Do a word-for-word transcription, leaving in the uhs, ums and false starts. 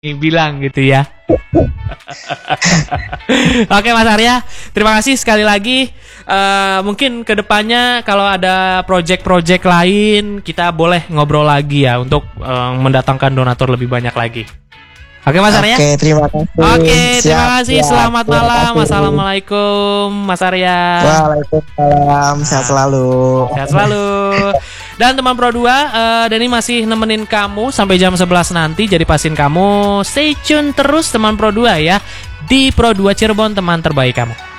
bilang gitu ya. Oke Mas Arya, terima kasih sekali lagi. Uh, mungkin kedepannya kalau ada project-project lain kita boleh ngobrol lagi ya untuk uh, mendatangkan donatur lebih banyak lagi. Oke Mas Arya. Oke, terima kasih. Oke, terima Siap, kasih. siap, Selamat terima malam. kasih. Assalamualaikum Mas Arya. Waalaikumsalam. Sehat selalu. Sehat selalu. Dan teman Pro dua, uh, Denny masih nemenin kamu sampai jam sebelas nanti. Jadi pastiin kamu stay tune terus teman Pro dua ya. Di Pro dua Cirebon, teman terbaik kamu.